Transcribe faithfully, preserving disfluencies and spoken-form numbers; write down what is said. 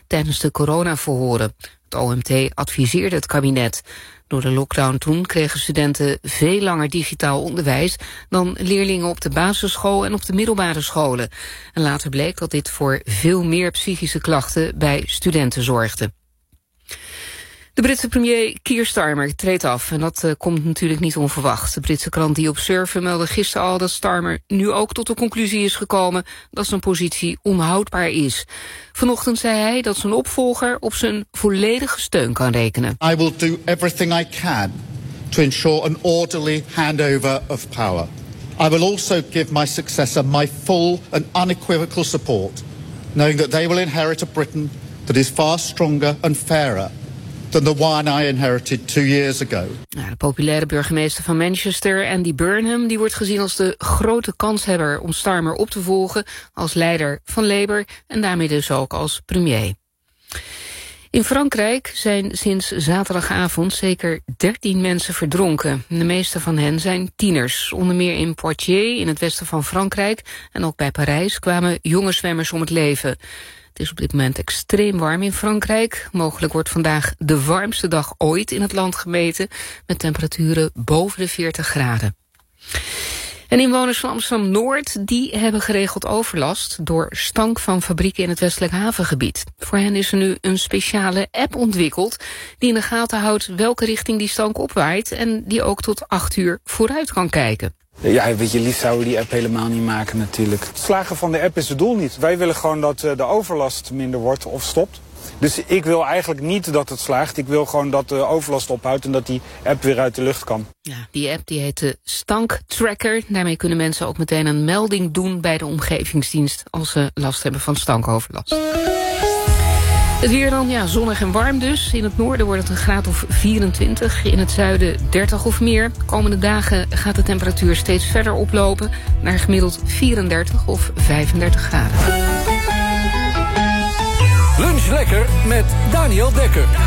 tijdens de coronaverhoren. Het O M T adviseerde het kabinet. Door de lockdown toen kregen studenten veel langer digitaal onderwijs dan leerlingen op de basisschool en op de middelbare scholen. En later bleek dat dit voor veel meer psychische klachten bij studenten zorgde. De Britse premier Keir Starmer treedt af en dat uh, komt natuurlijk niet onverwacht. De Britse krant The Observer meldde gisteren al dat Starmer nu ook tot de conclusie is gekomen dat zijn positie onhoudbaar is. Vanochtend zei hij dat zijn opvolger op zijn volledige steun kan rekenen. I will do everything I can to ensure an orderly handover of power. I will also give my successor my full and unequivocal support, knowing that they will inherit a Britain that is far stronger and fairer than the one I inherited two years ago. Ja, de populaire burgemeester van Manchester, Andy Burnham, die wordt gezien als de grote kanshebber om Starmer op te volgen als leider van Labour en daarmee dus ook als premier. In Frankrijk zijn sinds zaterdagavond zeker dertien mensen verdronken. De meeste van hen zijn tieners. Onder meer in Poitiers, in het westen van Frankrijk, en ook bij Parijs kwamen jonge zwemmers om het leven. Het is op dit moment extreem warm in Frankrijk. Mogelijk wordt vandaag de warmste dag ooit in het land gemeten, met temperaturen boven de veertig graden. En inwoners van Amsterdam-Noord die hebben geregeld overlast door stank van fabrieken in het westelijk havengebied. Voor hen is er nu een speciale app ontwikkeld die in de gaten houdt welke richting die stank opwaait en die ook tot acht uur vooruit kan kijken. Ja, weet je, liefst zouden we die app helemaal niet maken natuurlijk. Het slagen van de app is het doel niet. Wij willen gewoon dat de overlast minder wordt of stopt. Dus ik wil eigenlijk niet dat het slaagt. Ik wil gewoon dat de overlast ophoudt en dat die app weer uit de lucht kan. Ja, die app die heet de Stank Tracker. Daarmee kunnen mensen ook meteen een melding doen bij de omgevingsdienst als ze last hebben van stankoverlast. Het weer dan, ja, zonnig en warm dus. In het noorden wordt het een graad of vierentwintig. In het zuiden dertig of meer. Komende dagen gaat de temperatuur steeds verder oplopen naar gemiddeld vierendertig of vijfendertig graden. Lunch lekker met Daniel Dekker.